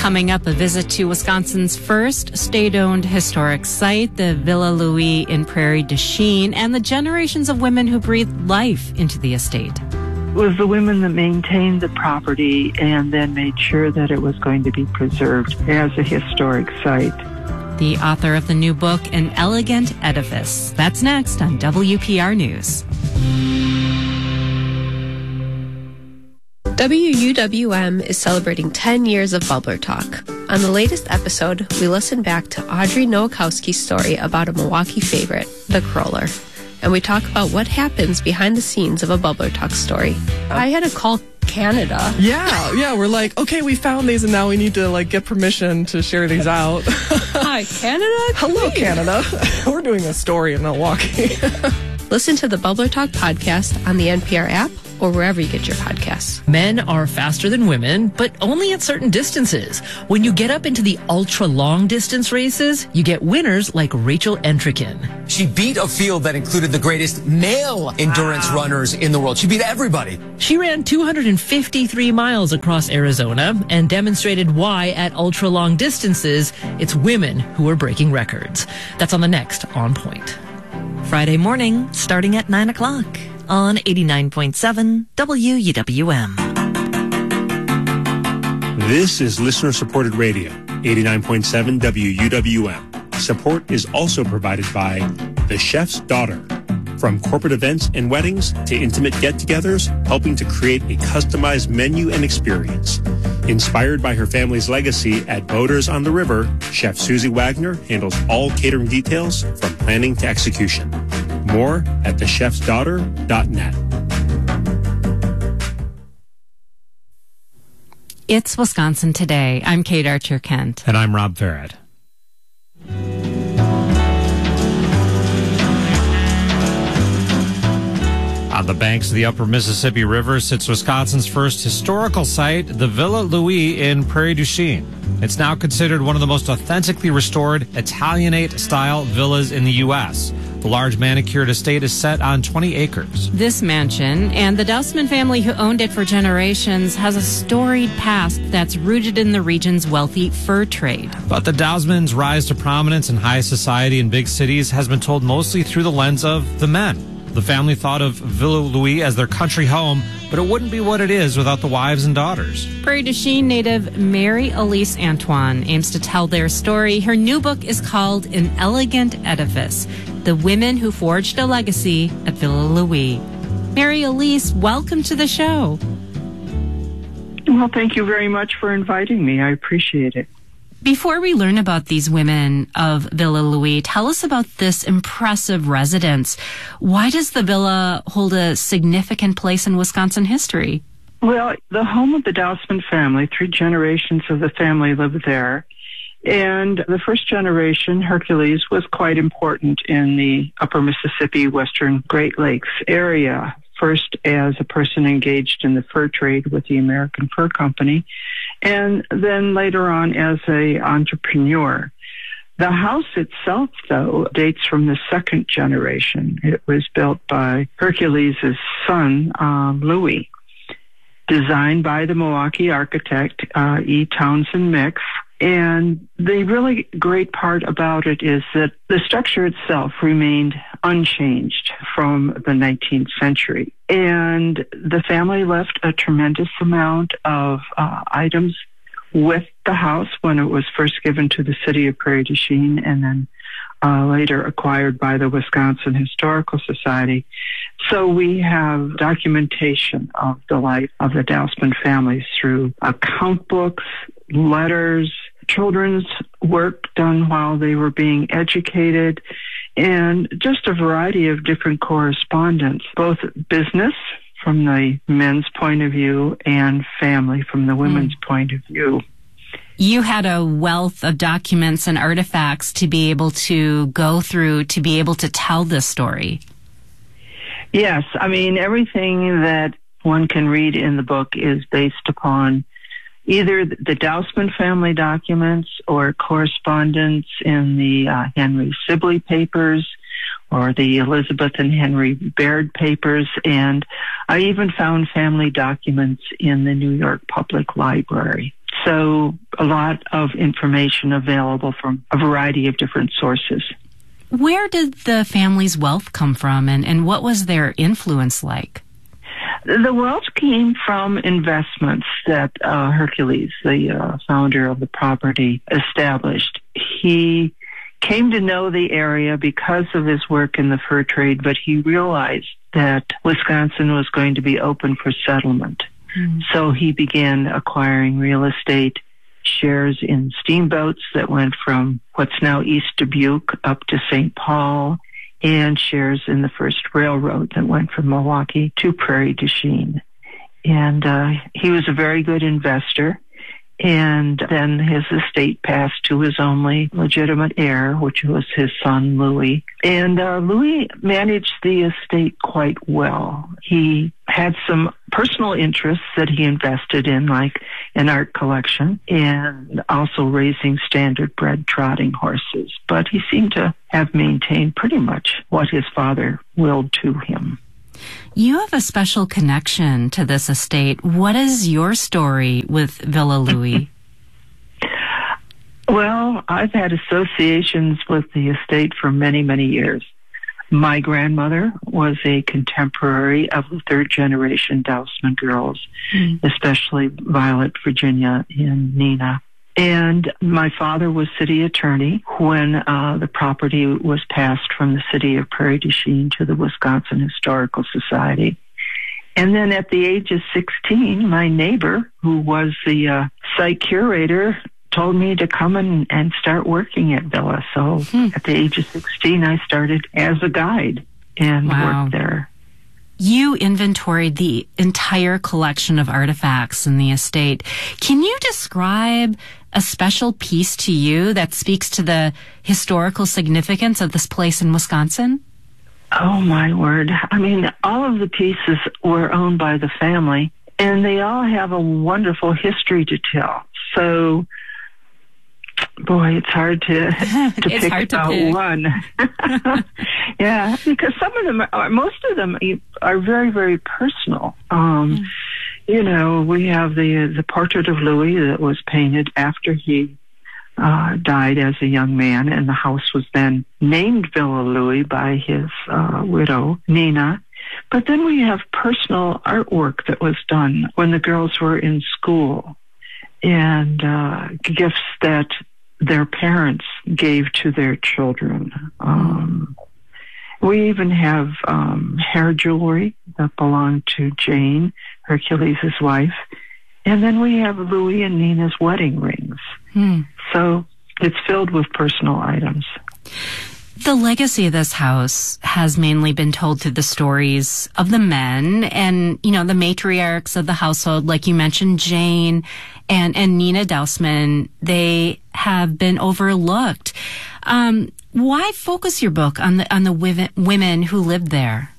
Coming up, a visit to Wisconsin's first state-owned historic site, the Villa Louis in Prairie du Chien, and the generations of women who breathed life into the estate. It was the women that maintained the property and then made sure that it was going to be preserved as a historic site. The author of the new book, An Elegant Edifice. That's next on WPR News. WUWM is celebrating 10 years of Bubbler Talk. On the latest episode, we listen back to Audrey Nowakowski's story about a Milwaukee favorite, the Crawler. And we talk about what happens behind the scenes of a Bubbler Talk story. I had to call Canada. Yeah, we're like, okay, we found these and now we need to get permission to share these out. Hi, Canada? Hello, Canada. We're doing a story in Milwaukee. Listen to the Bubbler Talk podcast on the NPR app or wherever you get your podcasts. Men are faster than women, but only at certain distances. When you get up into the ultra-long distance races, you get winners like Rachel Entrekin. She beat a field that included the greatest male endurance runners in the world. She beat everybody. She ran 253 miles across Arizona and demonstrated why at ultra-long distances, it's women who are breaking records. That's on the next On Point. Friday morning, starting at 9 o'clock on 89.7 WUWM. This is listener-supported radio, 89.7 WUWM. Support is also provided by The Chef's Daughter. From corporate events and weddings to intimate get-togethers, helping to create a customized menu and experience. Inspired by her family's legacy at Boaters on the River, Chef Susie Wagner handles all catering details from planning to execution. More at thechefsdaughter.net. It's Wisconsin Today. I'm Kate Archer-Kent. And I'm Rob Farrett. On the banks of the upper Mississippi River sits Wisconsin's first historical site, the Villa Louis in Prairie du Chien. It's now considered one of the most authentically restored Italianate-style villas in the U.S. The large manicured estate is set on 20 acres. This mansion and the Dousman family who owned it for generations has a storied past that's rooted in the region's wealthy fur trade. But the Dousmans' rise to prominence in high society in big cities has been told mostly through the lens of the men. The family thought of Villa Louis as their country home, but it wouldn't be what it is without the wives and daughters. Prairie du Chien native Mary Elise Antoine aims to tell their story. Her new book is called An Elegant Edifice, The Women Who Forged a Legacy at Villa Louis. Mary Elise, welcome to the show. Well, thank you very much for inviting me. I appreciate it. Before we learn about these women of Villa Louis, tell us about this impressive residence. Why does the villa hold a significant place in Wisconsin history? Well, the home of the Dousman family, 3 generations of the family lived there. And the first generation, Hercules, was quite important in the upper Mississippi, western Great Lakes area. First as a person engaged in the fur trade with the American Fur Company, and then later on as an entrepreneur. The house itself, though, dates from the second generation. It was built by Hercules' son, Louis, designed by the Milwaukee architect, E. Townsend Mix. And the really great part about it is that the structure itself remained unchanged from the 19th century. And the family left a tremendous amount of items with the house when it was first given to the city of Prairie du Chien and then later acquired by the Wisconsin Historical Society. So we have documentation of the life of the Dousman families through account books, letters, children's work done while they were being educated, and just a variety of different correspondence, both business from the men's point of view and family from the women's point of view. You had a wealth of documents and artifacts to be able to go through, to be able to tell this story. Yes, I mean, everything that one can read in the book is based upon either the Dousman family documents or correspondence in the Henry Sibley papers or the Elizabeth and Henry Baird papers. And I even found family documents in the New York Public Library. So a lot of information available from a variety of different sources. Where did the family's wealth come from, and what was their influence like? The wealth came from investments that Hercules, the founder of the property, established. He came to know the area because of his work in the fur trade, but he realized that Wisconsin was going to be open for settlement. So he began acquiring real estate, shares in steamboats that went from what's now East Dubuque up to St. Paul, and shares in the first railroad that went from Milwaukee to Prairie du Chien. And he was a very good investor. And then his estate passed to his only legitimate heir, which was his son, Louis. And Louis managed the estate quite well. He had some personal interests that he invested in, like an art collection and also raising standard bred trotting horses. But he seemed to have maintained pretty much what his father willed to him. You have a special connection to this estate. What is your story with Villa Louis? Well, I've had associations with the estate for many, many years. My grandmother was a contemporary of the third generation Dousman girls, especially Violet, Virginia, and Nina. And my father was city attorney when the property was passed from the city of Prairie du Chien to the Wisconsin Historical Society. And then at the age of 16, my neighbor, who was the site curator, told me to come and start working at Villa. So at the age of 16, I started as a guide and worked there. You inventoried the entire collection of artifacts in the estate. Can you describe a special piece to you that speaks to the historical significance of this place in Wisconsin? Oh, my word. I mean, all of the pieces were owned by the family, and they all have a wonderful history to tell. So, boy, it's hard to pick out one. Yeah, because some of them, most of them are very, very personal. You know, we have the portrait of Louis that was painted after he died as a young man, and the house was then named Villa Louis by his widow, Nina. But then we have personal artwork that was done when the girls were in school, and gifts that their parents gave to their children. We even have hair jewelry that belonged to Jane, Hercules' wife. And then we have Louis and Nina's wedding rings. So it's filled with personal items. The legacy of this house has mainly been told through the stories of the men and, you know, the matriarchs of the household, like you mentioned, Jane and Nina Dousman. They have been overlooked. Why focus your book on the women who lived there?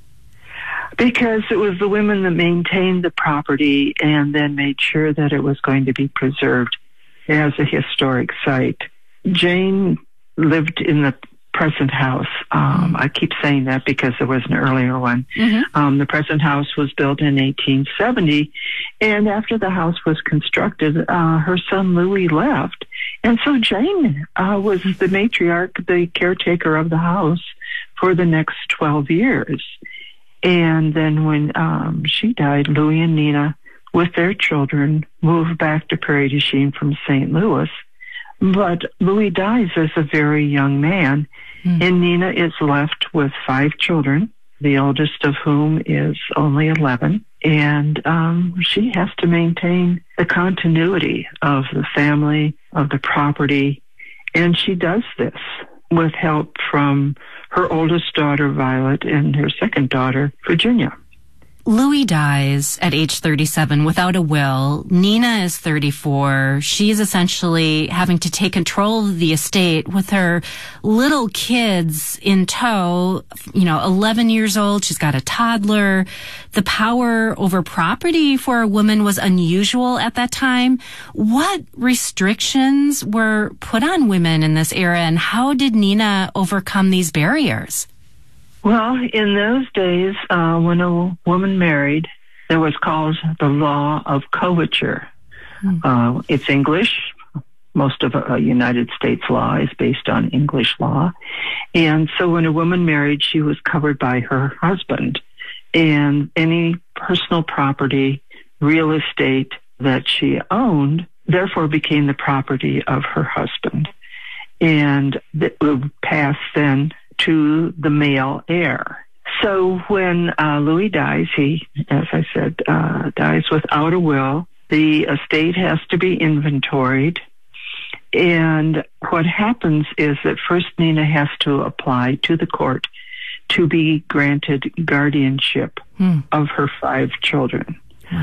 Because it was the women that maintained the property and then made sure that it was going to be preserved as a historic site. Jane lived in the present house. I keep saying that because there was an earlier one. The present house was built in 1870, and after the house was constructed, her son Louis left. And so Jane was the matriarch, the caretaker of the house for the next 12 years. And then when she died, Louis and Nina, with their children, moved back to Prairie du Chien from St. Louis. But Louis dies as a very young man, and Nina is left with 5 children, the oldest of whom is only 11. And she has to maintain the continuity of the family, of the property, and she does this with help from her oldest daughter, Violet, and her second daughter, Virginia. Louis dies at age 37 without a will. Nina is 34. She's essentially having to take control of the estate with her little kids in tow, 11 years old. She's got a toddler. The power over property for a woman was unusual at that time. What restrictions were put on women in this era, and how did Nina overcome these barriers? Well, in those days, when a woman married, there was called the law of coverture, It's English. Most of United States law is based on English law. And so when a woman married, she was covered by her husband. And any personal property, real estate that she owned, therefore became the property of her husband. And it would pass then to the male heir. So when Louis dies, he, as I said, dies without a will. The estate has to be inventoried. And what happens is that first Nina has to apply to the court to be granted guardianship of her 5 children.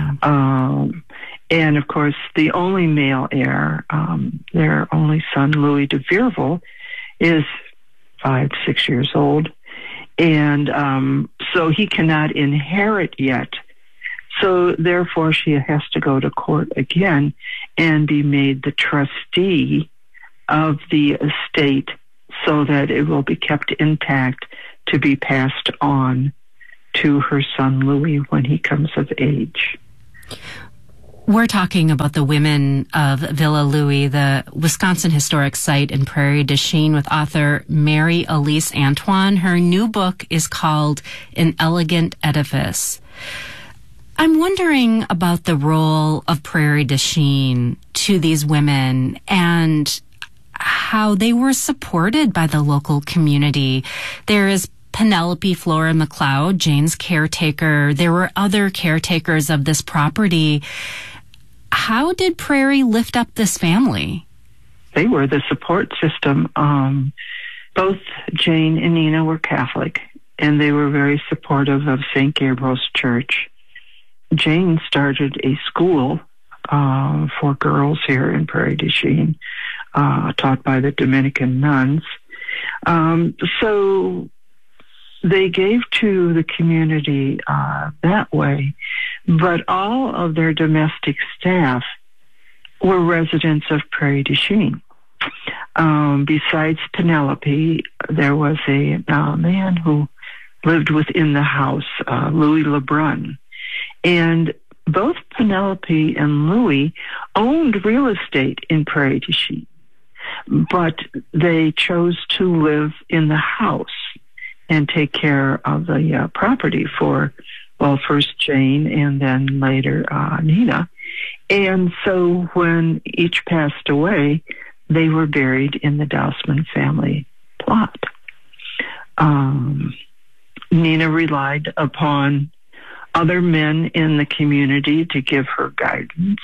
And of course, the only male heir, their only son, Louis de Vireville, is 5, 6 years old. And so he cannot inherit yet. So therefore, she has to go to court again and be made the trustee of the estate so that it will be kept intact to be passed on to her son Louis when he comes of age. We're talking about the women of Villa Louis, the Wisconsin historic site in Prairie du Chien, with author Mary Elise Antoine. Her new book is called An Elegant Edifice. I'm wondering about the role of Prairie du Chien to these women and how they were supported by the local community. There is Penelope Flora McLeod, Jane's caretaker. There were other caretakers of this property. How did Prairie lift up this family? They were the support system. Both Jane and Nina were Catholic, and they were very supportive of St. Gabriel's Church. Jane started a school for girls here in Prairie du Chien, taught by the Dominican nuns. So they gave to the community that way, but all of their domestic staff were residents of Prairie du Chien. Besides Penelope, there was a man who lived within the house, Louis Lebrun. And both Penelope and Louis owned real estate in Prairie du Chien, but they chose to live in the house and take care of the property for, well, first Jane and then later Nina. And so when each passed away, they were buried in the Dousman family plot. Nina relied upon other men in the community to give her guidance.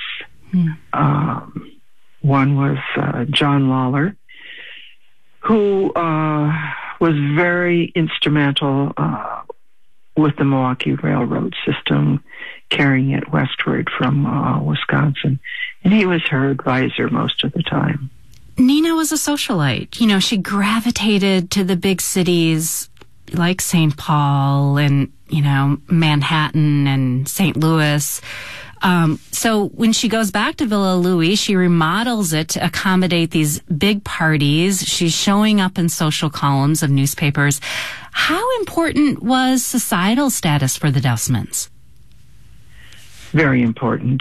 One was John Lawler, who was very instrumental with the Milwaukee Railroad system, carrying it westward from Wisconsin. And he was her advisor most of the time. Nina was a socialite. You know, she gravitated to the big cities like St. Paul and, you know, Manhattan and St. Louis. So when she goes back to Villa Louis, she remodels it to accommodate these big parties. She's showing up in social columns of newspapers. How important was societal status for the Dousmans? Very important.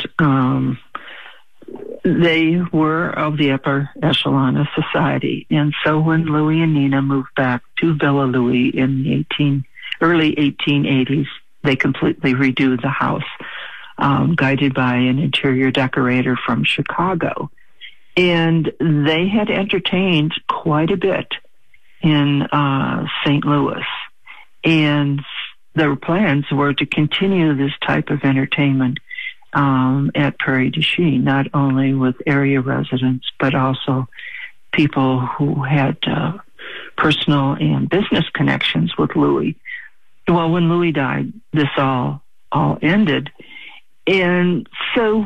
They were of the upper echelon of society. And so when Louis and Nina moved back to Villa Louis in the early 1880s, they completely redo the house, guided by an interior decorator from Chicago. And they had entertained quite a bit in St. Louis. And their plans were to continue this type of entertainment at Prairie du Chien, not only with area residents, but also people who had personal and business connections with Louis. Well, when Louis died, this all ended. And so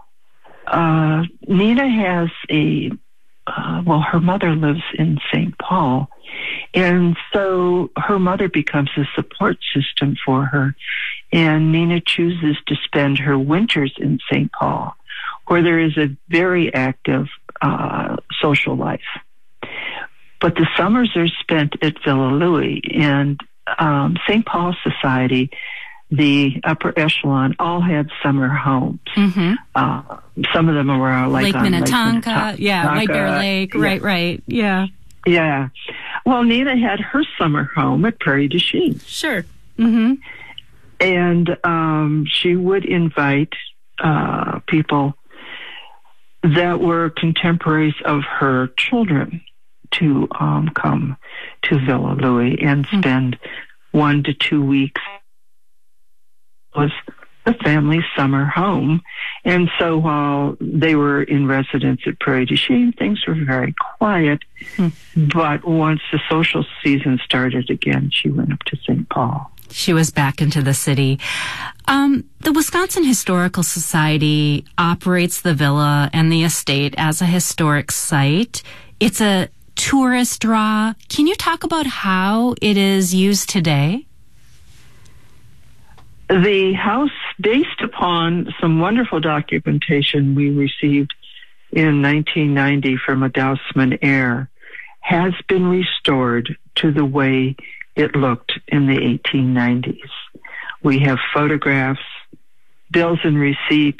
Nina has her mother lives in St. Paul. And so her mother becomes a support system for her. And Nina chooses to spend her winters in St. Paul, where there is a very active social life. But the summers are spent at Villa Louis, and St. Paul Society the upper echelon all had summer homes. Mm-hmm. Some of them were like Lake on Minnetonka. Lake Yeah, White Bear Lake. Yeah. Right. Yeah. Yeah. Well, Nina had her summer home at Prairie du Chien. Sure. Mm-hmm. And she would invite people that were contemporaries of her children to come to Villa Louis and spend 1 to 2 weeks. It was the family's summer home. And so while they were in residence at Prairie du Chien, things were very quiet. But once the social season started again, she went up to St. Paul. She was back into the city. The Wisconsin Historical Society operates the villa and the estate as a historic site. It's a tourist draw. Can you talk about how it is used today? The house, based upon some wonderful documentation we received in 1990 from a Dousman heir, has been restored to the way it looked in the 1890s. We have photographs, bills and receipts,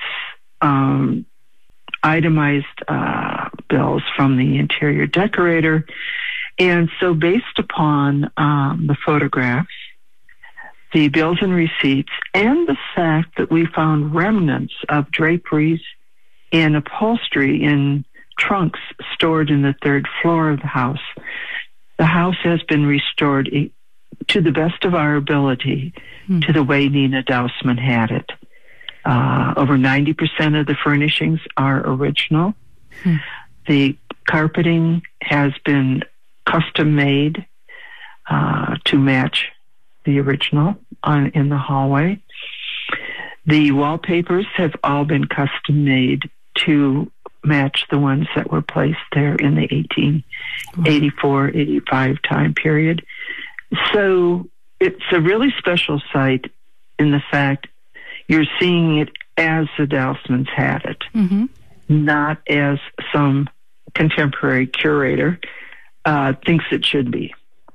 itemized bills from the interior decorator. And so based upon the photographs, the bills and receipts, and the fact that we found remnants of draperies and upholstery in trunks stored in the third floor of the house has been restored to the best of our ability to the way Nina Dousman had it. Over 90% of the furnishings are original. The carpeting has been custom made to match the original in the hallway. The wallpapers have all been custom made to match the ones that were placed there in the 1884-85 time period. So it's a really special site in the fact you're seeing it as the Dousmans had it, not as some contemporary curator thinks it should be.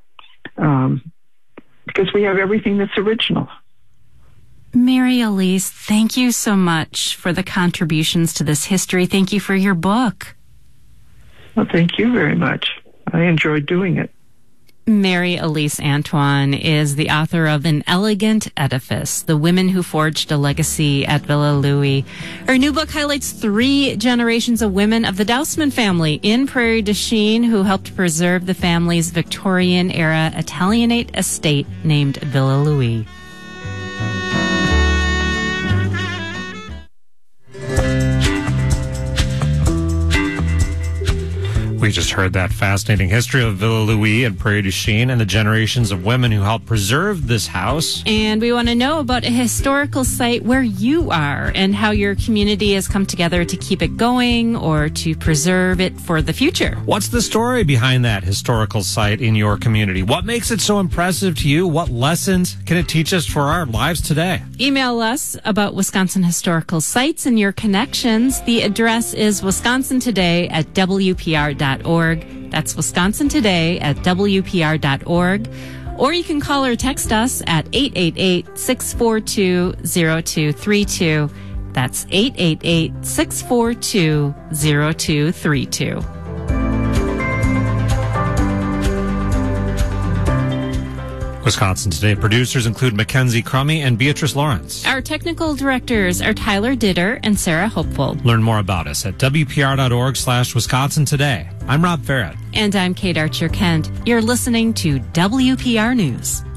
Because we have everything that's original. Mary Elise, thank you so much for the contributions to this history. Thank you for your book. Well, thank you very much. I enjoyed doing it. Mary Elise Antoine is the author of An Elegant Edifice, The Women Who Forged a Legacy at Villa Louis. Her new book highlights 3 generations of women of the Dousman family in Prairie du Chien who helped preserve the family's Victorian-era Italianate estate named Villa Louis. We just heard that fascinating history of Villa Louis and Prairie du Chien and the generations of women who helped preserve this house. And we want to know about a historical site where you are and how your community has come together to keep it going or to preserve it for the future. What's the story behind that historical site in your community? What makes it so impressive to you? What lessons can it teach us for our lives today? Email us about Wisconsin historical sites and your connections. The address is wisconsintoday@wpr.org. That's wisconsintoday@wpr.org. Or you can call or text us at 888-642-0232. That's 888-642-0232. Wisconsin Today producers include Mackenzie Crummy and Beatrice Lawrence. Our technical directors are Tyler Ditter and Sarah Hopeful. Learn more about us at wpr.org/Wisconsin Today. I'm Rob Farrett. And I'm Kate Archer-Kent. You're listening to WPR News.